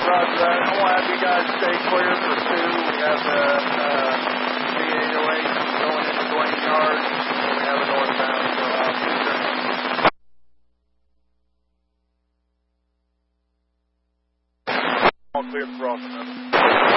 Roger that. I want to have you guys stay clear for 2. We have the B808 going into Dwayne Yard, and we have a northbound, so I'll see you soon. All clear for crossing.